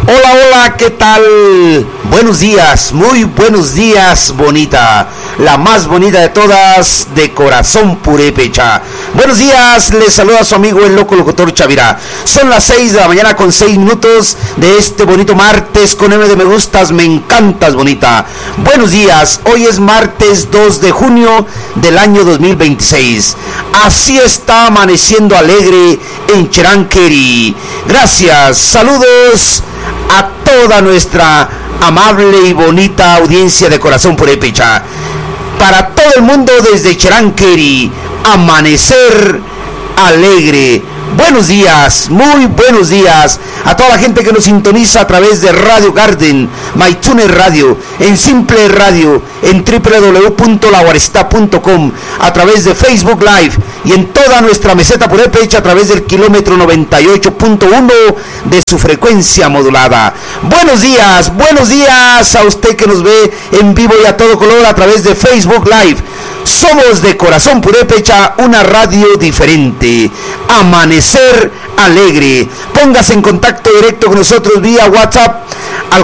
Hola, hola, ¿qué tal? Buenos días, muy buenos días, bonita. La más bonita de todas, de corazón purépecha. Buenos días, les saluda a su amigo el loco locutor Chavira. Son las 6 de la mañana con 6 minutos de este bonito martes con M de me gustas, me encantas, bonita. Buenos días, hoy es martes 2 de junio del año 2026. Así está amaneciendo alegre en Cheranqueri. Gracias, saludos a toda nuestra amable y bonita audiencia de corazón purépecha. Para todo el mundo desde Cheranqueri, amanecer alegre. Buenos días, muy buenos días a toda la gente que nos sintoniza a través de Radio Garden, MyTuner Radio, en Simple Radio, en www.laguarista.com, a través de Facebook Live y en toda nuestra meseta purépecha a través del kilómetro 98.1 de su frecuencia modulada. Buenos días a usted que nos ve en vivo y a todo color a través de Facebook Live. Somos de Corazón Purépecha, una radio diferente. Amanecer alegre. Póngase en contacto directo con nosotros vía WhatsApp al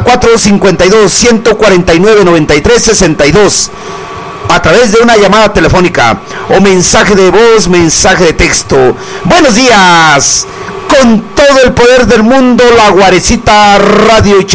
452-149-9362 a través de una llamada telefónica o mensaje de voz, mensaje de texto. Buenos días. Con todo el poder del mundo, la Guarecita Radio